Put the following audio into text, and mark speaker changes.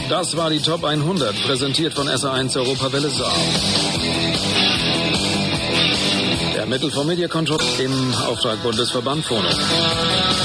Speaker 1: Das war die Top 100, präsentiert von SA1 Europawelle Saar. Der Mittelform Media Control im Auftrag Bundesverband Phono.